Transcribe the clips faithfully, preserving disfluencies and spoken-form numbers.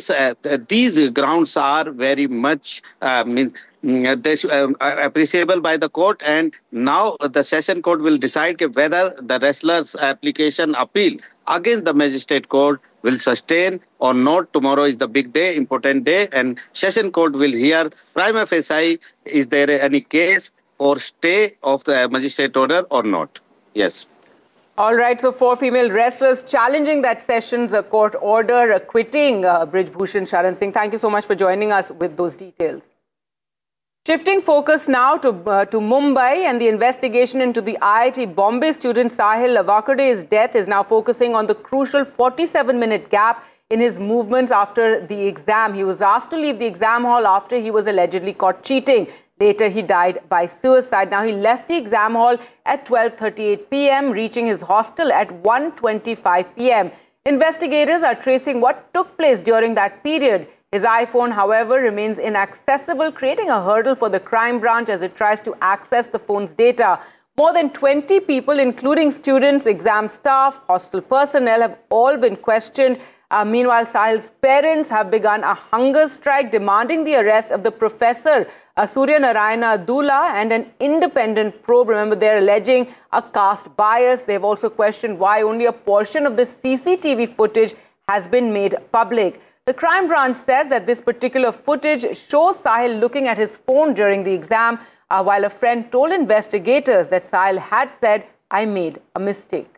this uh, these grounds are very much uh, means this uh, appreciable by the court, and now the session court will decide whether the wrestler's application appeal against the magistrate court will sustain or not. Tomorrow is the big day, important day, and session court will hear prima facie is there any case or stay of the magistrate order or not. Yes. All right, so four female wrestlers challenging that session's uh, court order, acquitting uh, Brij Bhushan Sharan Singh. Thank you so much for joining us with those details. Shifting focus now to, uh, to Mumbai, and the investigation into the I I T Bombay student Sahil Lavakade's death is now focusing on the crucial forty-seven minute gap in his movements after the exam. He was asked to leave the exam hall after he was allegedly caught cheating. Later, he died by suicide. Now, he left the exam hall at twelve thirty-eight p m, reaching his hostel at one twenty-five p m Investigators are tracing what took place during that period. His iPhone, however, remains inaccessible, creating a hurdle for the crime branch as it tries to access the phone's data. More than twenty people, including students, exam staff, hostel personnel, have all been questioned. Uh, meanwhile, Sahil's parents have begun a hunger strike demanding the arrest of the professor, uh, Surya Narayana Dula, and an independent probe. Remember, they're alleging a caste bias. They've also questioned why only a portion of the C C T V footage has been made public. The crime branch says that this particular footage shows Sahil looking at his phone during the exam, uh, while a friend told investigators that Sahil had said, "I made a mistake."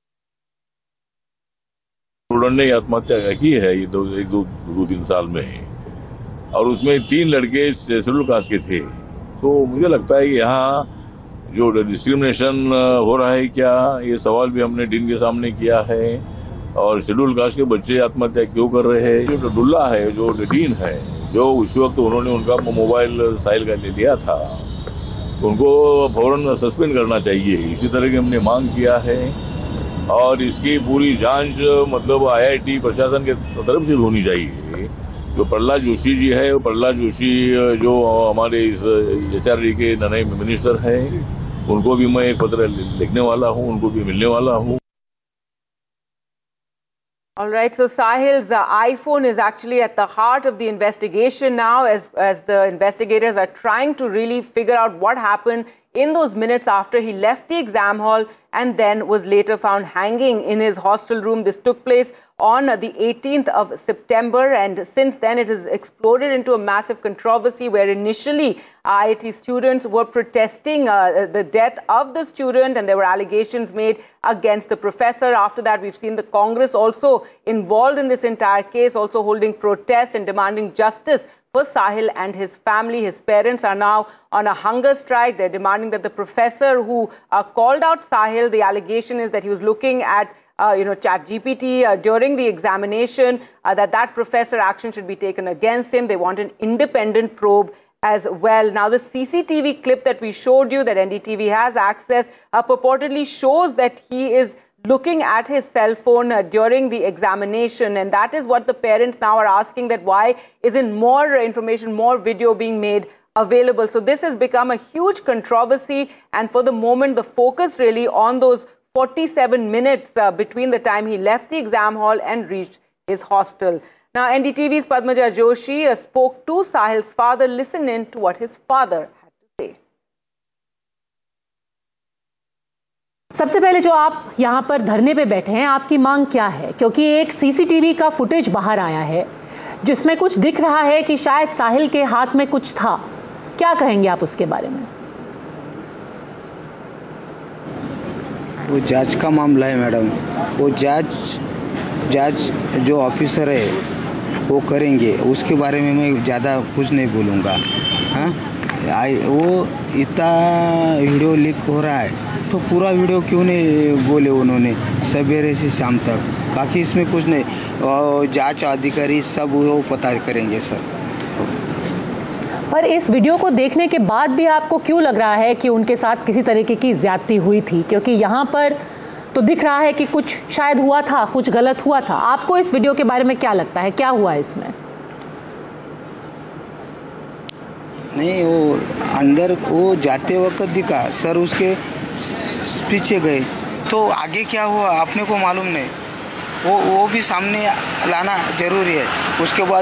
Student ने आत्महत्या की है ये दो एक दो दो तीन साल में, और उसमें तीन लड़के शेड्यूल कास्ट के थे। तो मुझे लगता है कि यहाँ जो डिस्क्रिमिनेशन हो रहा है क्या, ये सवाल भी हमने डीन के सामने किया है। और शेड्यूल कास्ट के बच्चे आत्महत्या क्यों कर रहे हैं? जो डुल्ला है, जो डीन है, जो उस वक्त उन्होंने उनका मोबाइल साहिल का ले लिया था, उनको फौरन सस्पेंड करना चाहिए। इसी तरह की हमने मांग किया है, और इसकी पूरी जांच मतलब आई आई टी प्रशासन के तरफ से भी होनी चाहिए। जो प्रहलाद जोशी जी है, प्रहलाद जोशी जो हमारे इस एच आर डी के नए मिनिस्टर हैं, उनको भी मैं एक पत्र लिखने वाला हूं, उनको भी मिलने वाला हूं। All right, so Sahil's uh, iPhone is actually at the heart of the investigation now, as, as the investigators are trying to really figure out what happened in those minutes after he left the exam hall and then was later found hanging in his hostel room. This took place on uh, the eighteenth of September, and since then it has exploded into a massive controversy where initially I I T students were protesting uh, the death of the student, and there were allegations made against the professor. After that, we've seen the Congress also involved in this entire case, also holding protests and demanding justice for Sahil and his family. His parents are now on a hunger strike. They're demanding that the professor who uh, called out Sahil, the allegation is that he was looking at Uh, you know, ChatGPT uh, during the examination, uh, that that professor action should be taken against him. They want an independent probe as well. Now, the C C T V clip that we showed you that N D T V has access uh, purportedly shows that he is looking at his cell phone uh, during the examination, and that is what the parents now are asking, that why isn't more information, more video being made available? So this has become a huge controversy, and for the moment, the focus really on those forty-seven minutes uh, between the time he left the exam hall and reached his hostel. Now, N D T V's Padmaja Joshi uh, spoke to Sahil's father. Listen in to what his father had to say. सबसे पहले जो आप यहाँ पर धरने पे बैठे हैं, आपकी मांग क्या है? क्योंकि एक सी सी टी वी का फुटेज बाहर आया है जिसमें कुछ दिख रहा है कि शायद साहिल के हाथ में कुछ था। क्या कहेंगे आप उसके बारे में? वो जांच का मामला है मैडम, वो जांच जांच जो ऑफिसर है वो करेंगे, उसके बारे में मैं ज़्यादा कुछ नहीं बोलूँगा। हाँ, आई वो इतना वीडियो लीक हो रहा है तो पूरा वीडियो क्यों नहीं बोले उन्होंने सवेरे से शाम तक? बाकी इसमें कुछ नहीं, और जांच अधिकारी सब वो पता करेंगे सर। पर इस वीडियो को देखने के बाद भी आपको क्यों लग रहा है कि उनके साथ किसी तरीके की ज्यादती हुई थी? क्योंकि यहाँ पर तो दिख रहा है कि कुछ शायद हुआ था, कुछ गलत हुआ था। आपको इस वीडियो के बारे में क्या लगता है, क्या हुआ इसमें? नहीं, वो अंदर वो जाते वक्त दिखा सर, उसके पीछे गए तो आगे क्या हुआ अपने को मालूम नहीं। वो वो भी सामने लाना जरूरी है। उसके बाद